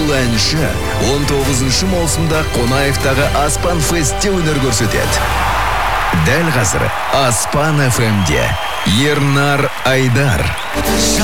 бұл әнші 19 маусымда Қонаевтағы Аспан Фестте өнер көрсетеді. Дәл қазір Аспан FM-де Ернар Айдар.